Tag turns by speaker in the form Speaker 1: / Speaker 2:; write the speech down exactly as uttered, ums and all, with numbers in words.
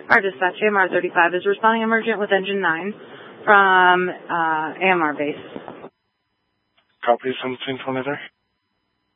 Speaker 1: Our dispatch, A M R thirty-five, is responding emergent with engine nine from uh, A M R base.
Speaker 2: Copy, seventeen twenty there.